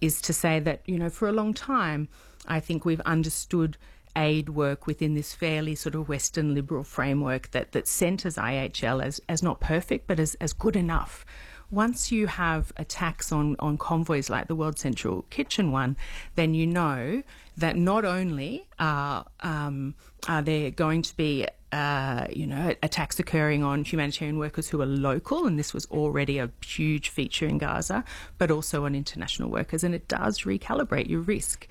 is to say that, for a long time, I think we've understood aid work within this fairly sort of Western liberal framework that centres IHL as not perfect, but as good enough. Once you have attacks on convoys like the World Central Kitchen one, then you know that not only are there going to be attacks occurring on humanitarian workers who are local, and this was already a huge feature in Gaza, but also on international workers, and it does recalibrate your risk.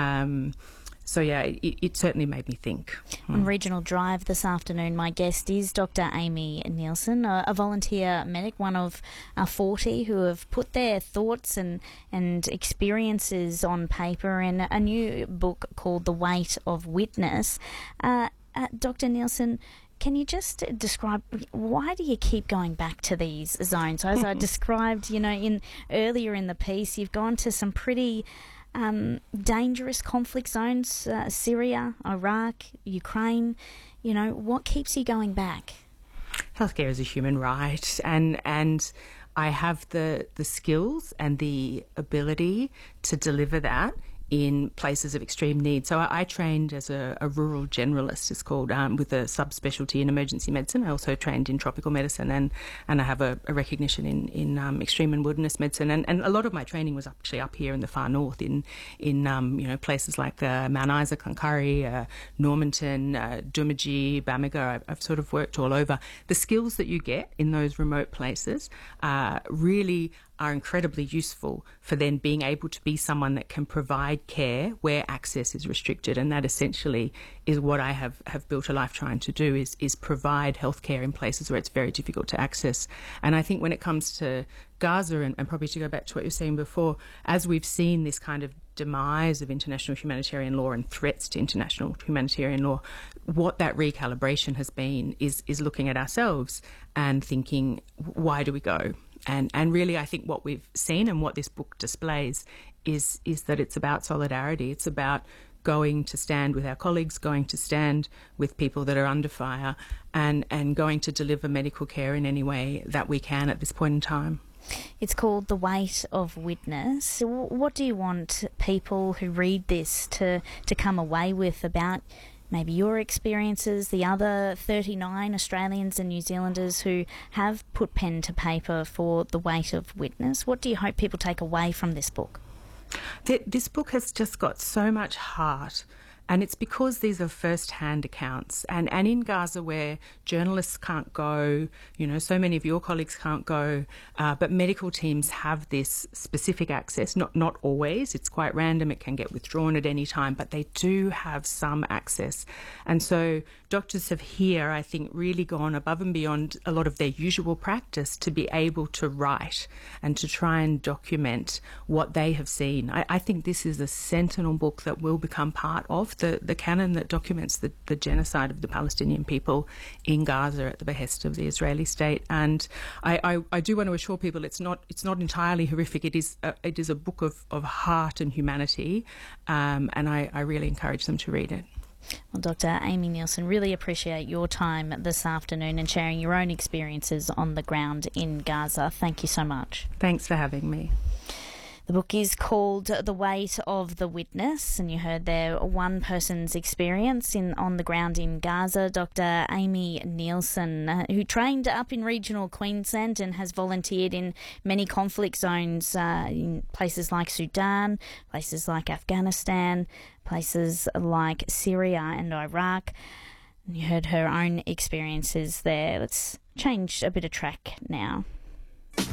So, yeah, it certainly made me think. On Regional Drive this afternoon, my guest is Dr. Amy Nielsen, a volunteer medic, one of 40 who have put their thoughts and experiences on paper in a new book called The Weight of Witness. Dr. Nielsen, can you just describe why do you keep going back to these zones? So as I described, earlier in the piece, you've gone to some pretty dangerous conflict zones, Syria, Iraq, Ukraine. What keeps you going back? Healthcare is a human right, and I have the skills and the ability to deliver that in places of extreme need. So I trained as a rural generalist, it's called, with a subspecialty in emergency medicine. I also trained in tropical medicine, and I have a recognition in extreme and wilderness medicine. And a lot of my training was actually up here in the far north, in places like Mount Isa, Cloncurry, Normanton, Doomadgee, Bamaga. I've sort of worked all over. The skills that you get in those remote places really are incredibly useful for then being able to be someone that can provide care where access is restricted. And that essentially is what I have built a life trying to do, is provide healthcare in places where it's very difficult to access. And I think when it comes to Gaza, and probably to go back to what you were saying before, as we've seen this kind of demise of international humanitarian law and threats to international humanitarian law, what that recalibration has been is looking at ourselves and thinking, why do we go? And really, I think what we've seen and what this book displays is that it's about solidarity. It's about going to stand with our colleagues, going to stand with people that are under fire, and going to deliver medical care in any way that we can at this point in time. It's called The Weight of Witness. What do you want people who read this to come away with about maybe your experiences, the other 39 Australians and New Zealanders who have put pen to paper for The Weight of Witness? What do you hope people take away from this book? This book has just got so much heart, and it's because these are first-hand accounts. And in Gaza, where journalists can't go, so many of your colleagues can't go, but medical teams have this specific access. Not always. It's quite random. It can get withdrawn at any time, but they do have some access. And so doctors have here, I think, really gone above and beyond a lot of their usual practice to be able to write and to try and document what they have seen. I think this is a sentinel book that will become part of the canon that documents the genocide of the Palestinian people in Gaza at the behest of the Israeli state. And I do want to assure people it's not entirely horrific. It is a book of heart and humanity, and I really encourage them to read it. Well, Dr. Amy Nielsen, really appreciate your time this afternoon and sharing your own experiences on the ground in Gaza. Thank you so much. Thanks for having me. The book is called The Weight of the Witness, and you heard there one person's experience on the ground in Gaza, Dr. Amy Nielsen, who trained up in regional Queensland and has volunteered in many conflict zones in places like Sudan, places like Afghanistan, places like Syria and Iraq. And you heard her own experiences there. Let's change a bit of track now.